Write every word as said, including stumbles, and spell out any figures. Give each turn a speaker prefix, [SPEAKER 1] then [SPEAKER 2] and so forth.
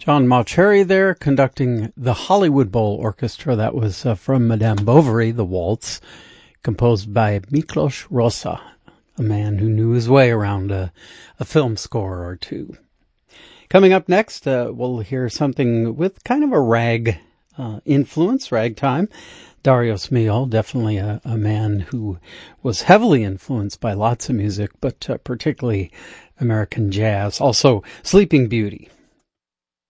[SPEAKER 1] John Mauceri there conducting the Hollywood Bowl Orchestra. That was uh, from Madame Bovary, the waltz, composed by Miklos Rozsa, a man who knew his way around a, a film score or two. Coming up next, uh, we'll hear something with kind of a rag uh, influence, ragtime. Darius Milhaud, definitely a, a man who was heavily influenced by lots of music, but uh, particularly American jazz. Also, Sleeping Beauty.